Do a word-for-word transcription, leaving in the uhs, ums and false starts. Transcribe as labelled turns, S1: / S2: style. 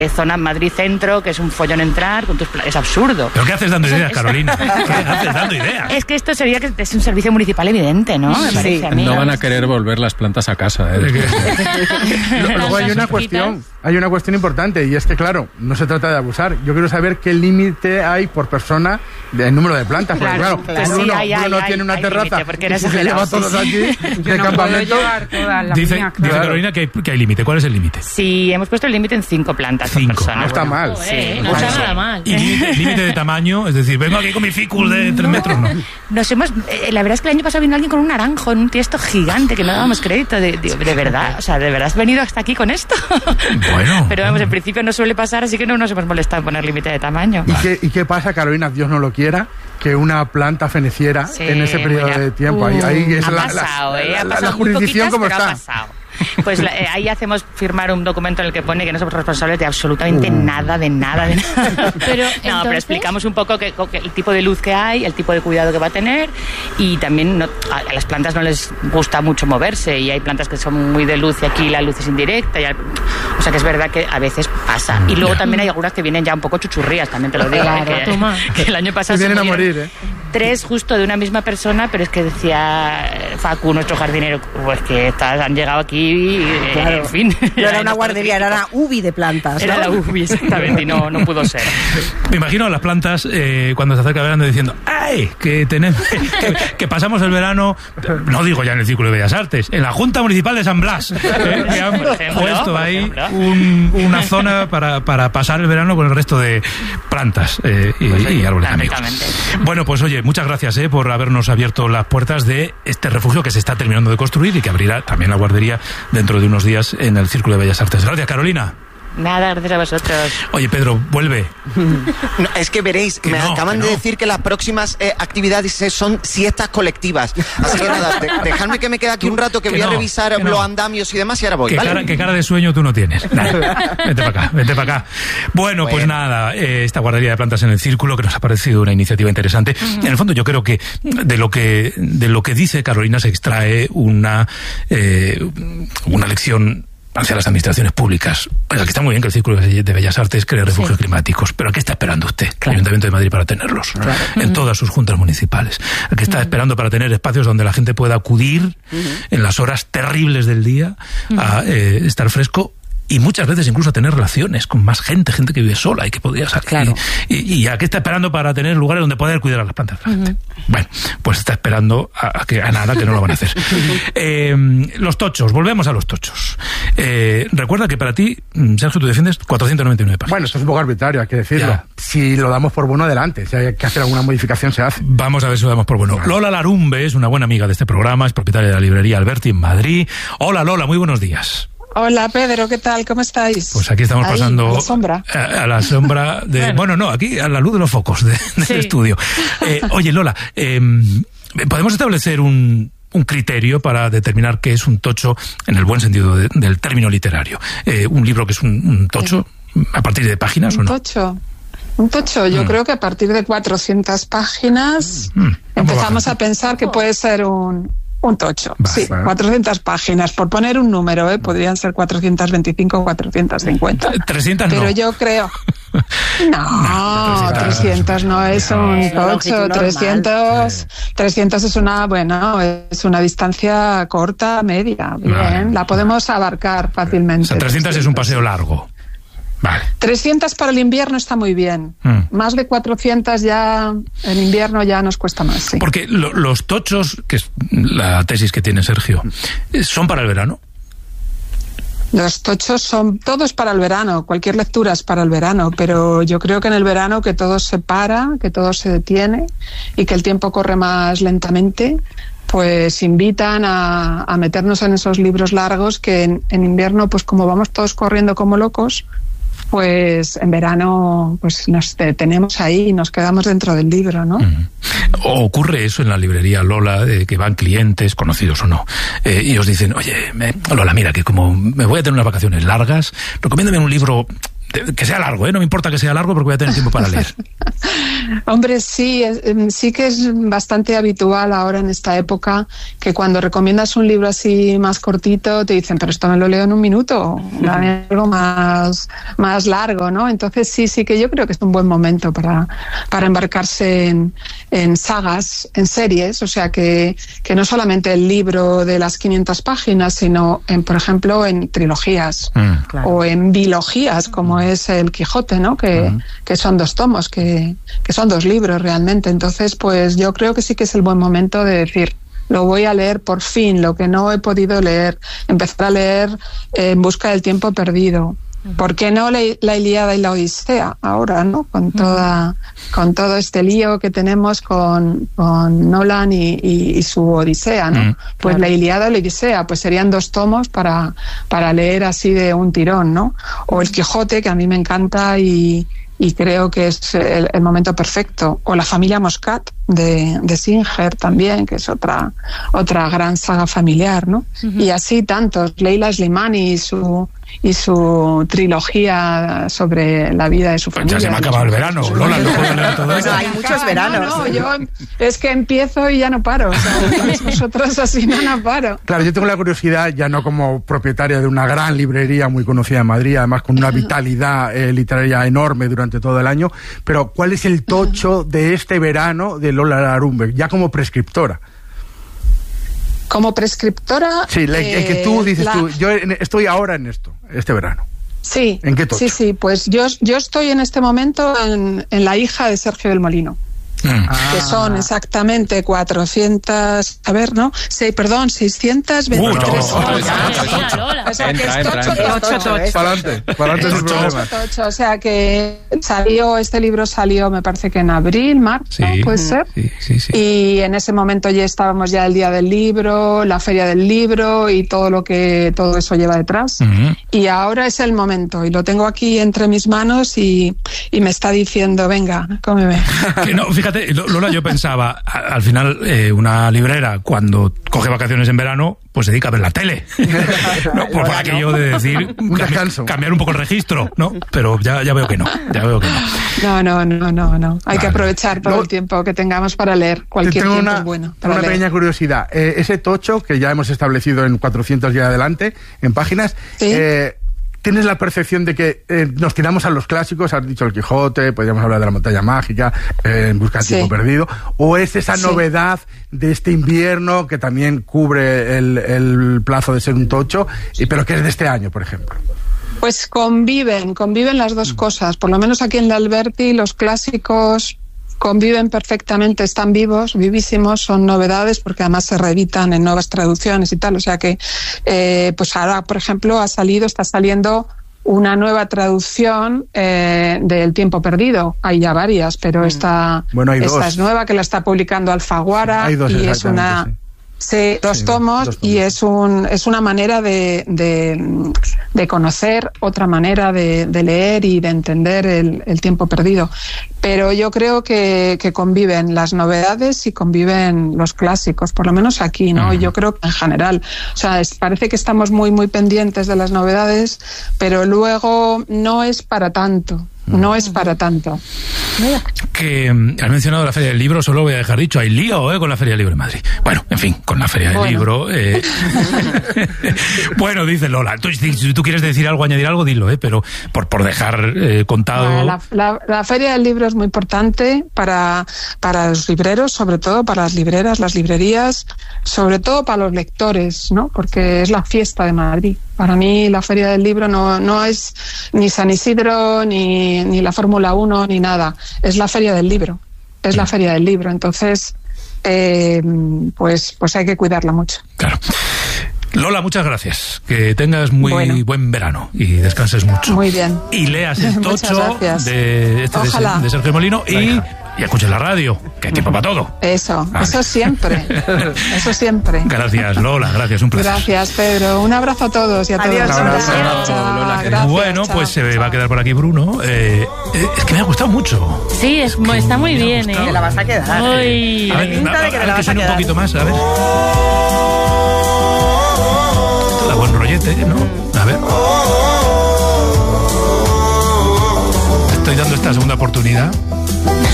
S1: zona Madrid Centro, que es un follón entrar, con tus pla- es absurdo.
S2: ¿Pero qué haces dando
S1: Eso,
S2: ideas,
S1: es...
S2: Carolina? ¿Qué haces dando ideas?
S1: Es que esto sería que es un servicio municipal evidente, ¿no? Me
S3: Sí.
S1: parece a mí,
S4: No
S1: ¿no?
S4: van a querer volver las plantas a casa, ¿eh?
S3: Luego hay una cuestión, hay una cuestión importante, y es que, claro, no se trata de abusar. Yo quiero saber qué límite hay por persona del número de plantas. Porque,
S1: Claro,
S3: claro,
S1: claro.
S3: Bruno,
S1: Sí, hay, hay,
S3: Bruno
S1: hay,
S3: tiene una
S1: hay
S3: terraza
S1: límite, porque era
S3: y se
S1: exagerado,
S3: lleva
S1: sí,
S3: todos
S1: sí.
S3: aquí de
S5: Yo no puedo
S3: campamento.
S5: llevar toda la
S2: Dice,
S5: mía,
S2: dice
S5: claro.
S2: Carolina que hay, que hay límite. ¿Cuál es el límite?
S1: Sí, hemos puesto el límite en cinco plantas
S2: Cinco.
S1: por persona.
S3: No está mal.
S1: Sí,
S6: Eh, no
S1: bueno,
S6: está
S1: sí.
S6: nada mal.
S2: ¿Y límite, límite de tamaño? Es decir, vengo aquí con mi ficus de tres metros, ¿no?
S1: Nos hemos, eh, la verdad es que el año pasado vino alguien con un naranjo en un tiesto gigante que no dábamos crédito. De, de, de verdad, o sea, ¿de verdad has venido hasta aquí con esto?
S2: Bueno.
S1: Pero vamos, en principio no suele pasar, así que no nos hemos molestado en poner límite de tamaño.
S3: ¿Y qué, ¿Y qué pasa, Carolina, Dios no lo quiera, que una planta feneciera
S1: Sí,
S3: en ese periodo
S1: mira.
S3: de tiempo? Ahí, ahí es
S1: ha
S3: la,
S1: pasado,
S3: la,
S1: ¿eh?
S3: la-
S1: Ha
S3: la
S1: pasado muy
S3: jurisdicción
S1: poquitas,
S3: como
S1: pero ha
S3: está.
S1: pasado. Pues la- eh, ahí hacemos firmar un documento en el que pone que no somos responsables de absolutamente
S3: Uh.
S1: nada, de nada, de nada.
S6: Pero,
S1: no,
S6: entonces...
S1: pero explicamos un poco que, que el tipo de luz que hay, el tipo de cuidado que va a tener, y también no, a las plantas no les gusta mucho moverse, y hay plantas que son muy de luz y aquí la luz es indirecta, y, al- o sea que es verdad que a veces pasa. Y luego
S2: Ya.
S1: también hay algunas que vienen ya un poco chuchurrías, también te lo digo,
S6: Claro,
S1: ¿eh?
S6: toma.
S1: que, que el año pasado
S3: Se vienen a
S1: murieron
S3: morir, ¿eh?
S1: tres justo de una misma persona, pero es que decía eh, Facu, nuestro jardinero, pues que estas han llegado aquí, y, eh,
S7: Claro.
S1: en fin.
S7: No era una
S1: nuestro
S7: guardería, era
S1: crítico.
S7: una ubi de plantas,
S1: Era
S7: ¿no?
S1: la U B I, exactamente, y no, no pudo ser.
S2: Me imagino a las plantas eh, cuando se acerca el verano diciendo ¡ay! Que tenemos que, que pasamos el verano, no digo ya en el Círculo de Bellas Artes, en la Junta Municipal de San Blas, eh, que han
S1: Por ejemplo,
S2: puesto
S1: por
S2: ahí
S1: ejemplo.
S2: un- una zona para, para pasar el verano con el resto de plantas eh, y,
S1: Pues sí,
S2: y árboles amigos.
S1: perfectamente.
S2: Bueno, pues oye, muchas gracias eh, por habernos abierto las puertas de este refugio que se está terminando de construir y que abrirá también la guardería dentro de unos días en el Círculo de Bellas Artes. Gracias, Carolina.
S1: Nada, gracias a vosotros.
S2: Oye, Pedro, vuelve.
S8: No, es que veréis,
S2: Que
S8: me
S2: no,
S8: acaban
S2: que
S8: de
S2: no.
S8: decir que las próximas eh, actividades eh, son siestas colectivas. Así que nada, de- dejadme que me quede aquí un rato que,
S2: Que
S8: voy
S2: no,
S8: a revisar
S2: que no.
S8: los andamios y demás y ahora voy,
S2: ¿Qué,
S8: ¿vale?
S2: cara, qué cara de sueño tú no tienes? Nada. Vente para acá, vente para acá. Bueno, pues
S8: Bueno.
S2: nada, eh, esta guardería de plantas en el Círculo, que nos ha parecido una iniciativa interesante. En el fondo yo creo que de lo que, de lo que dice Carolina se extrae una, eh, una lección hacia las administraciones públicas. Oiga, que está muy bien que el Círculo de Bellas Artes cree refugios climáticos, pero ¿a qué está esperando usted, el Ayuntamiento de Madrid, para tenerlos? En todas sus juntas municipales. ¿A qué está esperando para tener espacios donde la gente pueda acudir en las horas terribles del día a eh, estar fresco? Y muchas veces incluso a tener relaciones con más gente, gente que vive sola y que podría salir.
S7: Claro.
S2: Y, y a qué está esperando para tener lugares donde poder cuidar a las plantas. Uh-huh. Bueno, pues está esperando a, a, que, a nada, que no lo van a hacer. eh, los tochos, volvemos a los tochos. Eh, recuerda que para ti, Sergio, tú defiendes cuatrocientas noventa y nueve páginas.
S3: Bueno, esto es un poco arbitrario, hay que decirlo.
S2: Ya.
S3: Si lo damos por bueno, adelante. Si hay que hacer alguna modificación, se hace.
S2: Vamos a ver si lo damos por bueno. Lola Larumbe es una buena amiga de este programa, es propietaria de la librería Alberti en Madrid. Hola, Lola, muy buenos días.
S5: Hola Pedro, ¿qué tal? ¿Cómo estáis?
S2: Pues aquí estamos
S5: Ahí,
S2: pasando
S5: a la sombra.
S2: A, a la sombra de... Bueno. bueno, no, aquí a la luz de los focos de, del
S1: Sí.
S2: estudio. Eh, oye, Lola, eh, ¿podemos establecer un, un criterio para determinar qué es un tocho en el buen sentido de, del término literario? Eh, ¿Un libro que es un, un tocho a partir de páginas
S5: ¿Un
S2: o no?
S5: tocho? Un tocho, yo
S2: Mm.
S5: creo que a partir de cuatrocientas páginas
S2: Mm, vamos
S5: empezamos
S2: bajando.
S5: a pensar que puede ser un, un tocho.
S2: Va,
S5: sí,
S3: va.
S5: cuatrocientas páginas, por poner un número, ¿eh? Podrían ser cuatrocientas veinticinco o cuatrocientas cincuenta.
S2: trescientas
S5: Pero
S2: no.
S5: yo creo... No,
S2: trescientas
S5: trescientas no es un
S7: Es una longitud
S5: tocho,
S7: normal.
S5: trescientos, trescientos es una, bueno, es una distancia corta, media, bien,
S2: Vale.
S5: la podemos abarcar fácilmente.
S2: O sea, trescientas es un paseo largo. Vale.
S5: trescientas para el invierno está muy bien.
S2: Mm.
S5: Más de cuatrocientas ya en invierno ya nos cuesta más, sí.
S2: Porque lo, los tochos, que es la tesis que tiene Sergio, ¿son para el verano?
S5: Los tochos son todos para el verano, cualquier lectura es para el verano, pero yo creo que en el verano que todo se para, que todo se detiene y que el tiempo corre más lentamente, pues invitan a, a meternos en esos libros largos que en, en invierno, pues como vamos todos corriendo como locos, pues en verano pues nos detenemos ahí y nos quedamos dentro del libro, ¿no?
S2: Mm. ¿O ocurre eso en la librería, Lola, eh, que van clientes, conocidos o no, eh, y os dicen, oye, me, Lola, mira, que como me voy a tener unas vacaciones largas, recomiéndame un libro que sea largo, ¿eh? No me importa que sea largo porque voy a tener tiempo para leer.
S5: Hombre, sí, sí que es bastante habitual ahora en esta época que cuando recomiendas un libro así más cortito te dicen, pero esto me lo leo en un minuto, dame algo más, más largo, ¿no? Entonces sí, sí que yo creo que es un buen momento para, para embarcarse en, en sagas, en series, o sea que, que no solamente el libro de las quinientas páginas, sino, en, por ejemplo, en trilogías mm, claro. o en bilogías, como es el Quijote, ¿no? Que, uh-huh. que son dos tomos, que, que son dos libros realmente. Entonces, pues yo creo que sí que es el buen momento de decir, lo voy a leer por fin, lo que no he podido leer, empezar a leer eh, En busca del tiempo perdido. ¿Por qué no la, la Ilíada y la Odisea ahora, no? Con toda, con todo este lío que tenemos con, con Nolan y, y, y su Odisea, ¿no? Mm, pues claro. La Ilíada y la Odisea, pues serían dos tomos para, para leer así de un tirón, ¿no? O el Quijote, que a mí me encanta y, y creo que es el, el momento perfecto. O la familia Moscat de, de Singer también, que es otra, otra gran saga familiar, ¿no? Uh-huh. Y así tantos. Leila Slimani y su y su trilogía sobre la vida de su familia.
S2: Ya se me ha acabado el verano, Lola, no puedo leer todo eso.
S6: Bueno, hay muchos veranos.
S5: No, no, yo es que empiezo y ya no paro. O sea, vosotros así no, no paro.
S3: Claro, yo tengo la curiosidad, ya no como propietaria de una gran librería muy conocida en Madrid, además con una vitalidad eh, literaria enorme durante todo el año, pero ¿cuál es el tocho de este verano de Lola Larumbe, ya como prescriptora?
S5: Como prescriptora...
S3: Sí, la, eh, el que tú dices, la... tú, yo estoy ahora en esto, este verano.
S5: Sí,
S3: ¿en qué tocho?
S5: Sí, sí, pues yo, yo estoy en este momento en, en La hija de Sergio del Molino. Mm. Que son exactamente cuatrocientas, a ver, ¿no? Sí, perdón, seiscientas veintitrés.
S3: Para adelante, para adelante sin problemas.
S5: O sea que salió, este libro salió, me parece que en abril, marzo, sí, puede ser.
S2: Sí, sí, sí.
S5: Y en ese momento ya estábamos ya el día del libro, la feria del libro y todo lo que todo eso lleva detrás. Uh-huh. Y ahora es el momento y lo tengo aquí entre mis manos y, y me está diciendo, venga, cómeme.
S2: Que no, fíjate. Lola, yo pensaba, al final, eh, una librera, cuando coge vacaciones en verano, pues se dedica a ver la tele. ¿No? Por bueno, aquello de decir,
S3: un
S2: cambiar, cambiar un poco el registro, ¿no? Pero ya, ya veo que no, ya veo que no.
S5: No, no, no, no, no. Hay vale. que aprovechar todo no, el tiempo que tengamos para leer. Cualquier tiempo
S3: una,
S5: es bueno.
S3: Tengo una leer. pequeña curiosidad. Eh, ese tocho, que ya hemos establecido en cuatrocientos y adelante, en páginas, ¿sí? eh, ¿tienes la percepción de que eh, nos tiramos a los clásicos? Has dicho el Quijote, podríamos hablar de la montaña mágica, eh, En busca del sí. tiempo perdido. ¿O es esa sí. novedad de este invierno que también cubre el, el plazo de ser un tocho, y, pero que es de este año, por ejemplo?
S5: Pues conviven, conviven las dos cosas. Por lo menos aquí en la Alberti los clásicos conviven perfectamente, están vivos, vivísimos, son novedades porque además se reeditan en nuevas traducciones y tal, o sea que eh, pues ahora, por ejemplo, ha salido, está saliendo una nueva traducción eh, del Tiempo Perdido. Hay ya varias, pero esta,
S3: bueno, hay
S5: esta
S3: dos.
S5: es nueva, que la está publicando Alfaguara,
S3: hay dos,
S5: y es una...
S3: Sí.
S5: Sí, dos, sí, tomos, dos tomos y es un es una manera de, de, de conocer, otra manera de, de leer y de entender el, el tiempo perdido. Pero yo creo que, que conviven las novedades y conviven los clásicos, por lo menos aquí, ¿no? Uh-huh. Yo creo que en general. O sea, es, parece que estamos muy, muy pendientes de las novedades, pero luego no es para tanto. No es para tanto.
S2: Que has mencionado la Feria del Libro, solo voy a dejar dicho, hay lío ¿eh? con la Feria del Libro en Madrid. Bueno, en fin, con la Feria del bueno. Libro. Eh... bueno, dice Lola, tú, si tú quieres decir algo, añadir algo, dilo, ¿eh? Pero por, por dejar eh, contado...
S5: Bueno, la, la, la Feria del Libro es muy importante para, para los libreros, sobre todo para las libreras, las librerías, sobre todo para los lectores, ¿no? Porque es la fiesta de Madrid. Para mí la Feria del Libro no, no es ni San Isidro, ni, ni la Fórmula uno, ni nada. Es la Feria del Libro. Es la Feria del Libro. Entonces, eh, pues, pues hay que cuidarla mucho.
S2: Claro. Lola, muchas gracias. Que tengas muy bueno. buen verano y descanses mucho.
S5: Muy bien.
S2: Y leas el tocho de, este de, de Sergio Molino y, y escuches la radio, que hay tiempo para todo.
S5: Eso, vale. eso siempre. Eso siempre.
S2: Gracias, Lola, gracias, un placer.
S5: Gracias, Pedro. Un abrazo a todos y a
S6: Adiós,
S5: todos.
S6: Lola.
S5: Chao, chao,
S2: Lola,
S5: gracias,
S2: bueno,
S5: chao.
S2: pues se va a quedar por aquí Bruno. Eh, eh, es que me ha gustado mucho.
S1: Sí, es, es está muy bien, ¿eh?
S6: Te la vas a quedar.
S1: Muy...
S2: A ver,
S6: pinta
S2: a,
S6: de que te
S2: a
S6: la
S2: ver que
S6: vas a
S2: suene un
S6: quedar.
S2: poquito más, a ver. Da buen rollete, ¿no? A ver. estoy dando esta segunda oportunidad.